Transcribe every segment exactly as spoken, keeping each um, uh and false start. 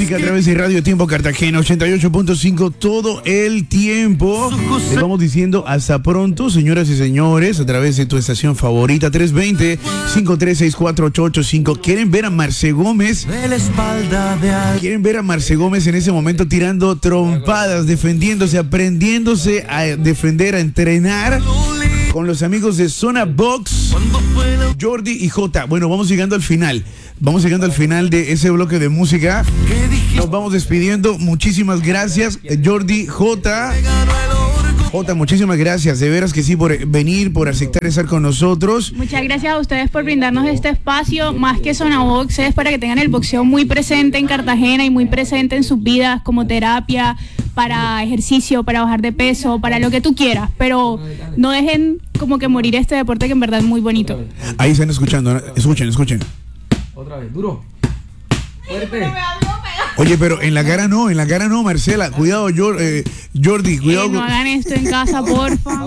música a través de Radio Tiempo Cartagena ochenta y ocho punto cinco todo el tiempo. Les vamos diciendo hasta pronto, señoras y señores, a través de tu estación favorita tres dos cero, cinco tres seis cuatro, ocho ocho cinco. ¿Quieren ver a Marce Gómez? ¿Quieren ver a Marce Gómez en ese momento tirando trompadas, defendiéndose, aprendiéndose a defender, a entrenar con los amigos de Zona Box, Jordi y Jota? Bueno, vamos llegando al final. Vamos llegando al final de ese bloque de música. Nos vamos despidiendo. Muchísimas gracias, Jordi, Jota. Jota, muchísimas gracias. De veras que sí, por venir, por aceptar estar con nosotros. Muchas gracias a ustedes por brindarnos este espacio. Más que Zona Box, es para que tengan el boxeo muy presente en Cartagena y muy presente en sus vidas, como terapia, para ejercicio, para bajar de peso, para lo que tú quieras. Pero no dejen como que morir este deporte, que en verdad es muy bonito. Ahí están escuchando. Escuchen, escuchen. Otra vez, duro. Fuerte. Oye, pero en la cara no, en la cara no, Marcela. Cuidado, Jor, eh, Jordi, cuidado. Eh, no hagan esto en casa, porfa.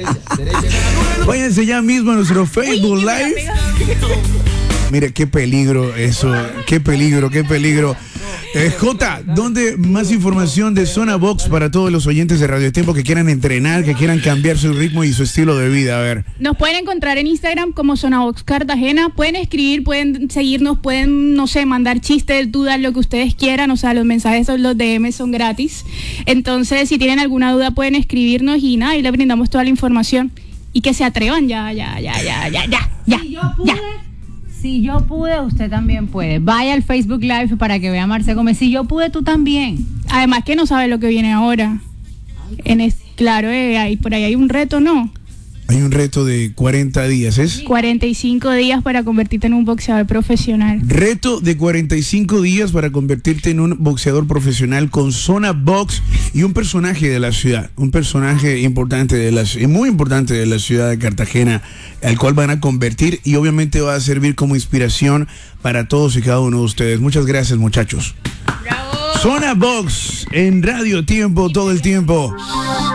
Váyanse ya mismo a nuestro Facebook Live. Mire, qué peligro eso, qué peligro, qué peligro. Eh, Jota, ¿dónde más información de Zona Box para todos los oyentes de Radio Tiempo que quieran entrenar, que quieran cambiar su ritmo y su estilo de vida? A ver. Nos pueden encontrar en Instagram como Zona Box Cartagena. Pueden escribir, pueden seguirnos, pueden, no sé, mandar chistes, dudas, lo que ustedes quieran. O sea, los mensajes, los D M son gratis. Entonces, si tienen alguna duda, pueden escribirnos y nada, y les brindamos toda la información. Y que se atrevan, ya, ya, ya, ya, ya, ya, ya. Si yo pude, ya. Si yo pude, usted también puede. Vaya al Facebook Live para que vea a Marce Gómez. Si yo pude, tú también. Además que no sabe lo que viene ahora. En es, claro, eh, hay, por ahí hay un reto, ¿no? Hay un reto de cuarenta días, ¿es? cuarenta y cinco días para convertirte en un boxeador profesional. Reto de cuarenta y cinco días para convertirte en un boxeador profesional con Zona Box y un personaje de la ciudad, un personaje importante de la, muy importante de la ciudad de Cartagena, al cual van a convertir y obviamente va a servir como inspiración para todos y cada uno de ustedes. Muchas gracias, muchachos. ¡Bravo! Zona Box en Radio Tiempo todo el tiempo.